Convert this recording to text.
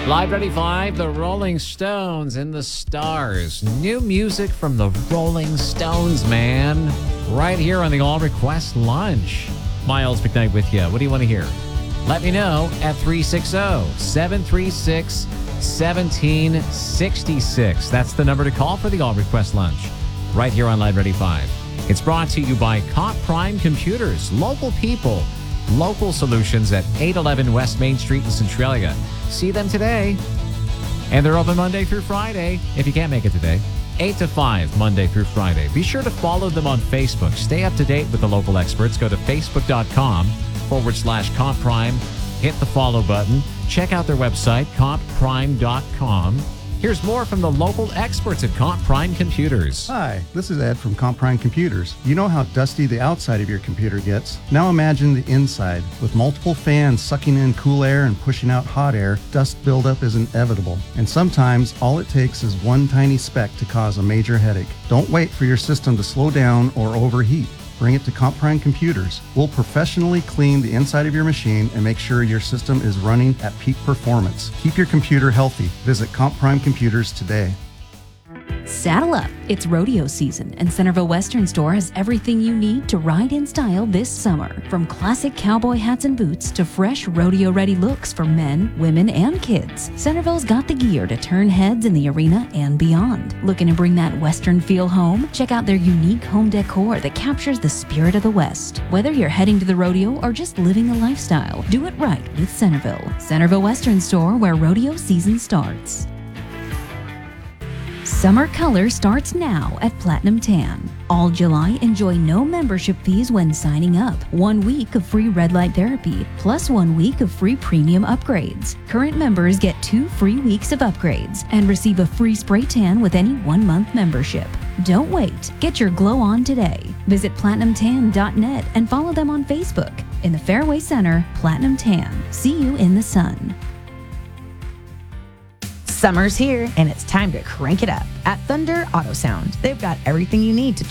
Live 95, the Rolling Stones and the Stars. New music from the Rolling Stones, man. Right here on the All Request Lunch. Miles McKnight with you. What do you want to hear? Let me know at 360-736-1766. That's the number to call for the All Request Lunch. Right here on Live 95. It's brought to you by Comp Prime Computers. Local people. Local solutions at 811 West Main Street in Centralia. See them today. And they're open Monday through Friday. If you can't make it today, 8 to 5, Monday through Friday. Be sure to follow them on Facebook. Stay up to date with the local experts. Go to facebook.com/Comp Prime. Hit the follow button. Check out their website, compprime.com. Here's more from the local experts at Comp Prime Computers. Hi, this is Ed from Comp Prime Computers. You know how dusty the outside of your computer gets? Now imagine the inside. With multiple fans sucking in cool air and pushing out hot air, dust buildup is inevitable. And sometimes all it takes is one tiny speck to cause a major headache. Don't wait for your system to slow down or overheat. Bring it to Comp Prime Computers. We'll professionally clean the inside of your machine and make sure your system is running at peak performance. Keep your computer healthy. Visit Comp Prime Computers today. Saddle up. It's rodeo season, and Centerville Western Store has everything you need to ride in style this summer. From classic cowboy hats and boots to fresh rodeo-ready looks for men, women, and kids, Centerville's got the gear to turn heads in the arena and beyond. Looking to bring that Western feel home? Check out their unique home decor that captures the spirit of the West. Whether you're heading to the rodeo or just living the lifestyle, do it right with Centerville. Centerville Western Store, where rodeo season starts. Summer color starts now at Platinum Tan. All July, enjoy no membership fees when signing up. 1 week of free red light therapy, plus 1 week of free premium upgrades. Current members get 2 free weeks of upgrades and receive a free spray tan with any 1-month membership. Don't wait. Get your glow on today. Visit PlatinumTan.net and follow them on Facebook. In the Fairway Center, Platinum Tan. See you in the sun. Summer's here, and it's time to crank it up at Thunder Auto Sound. They've got everything you need to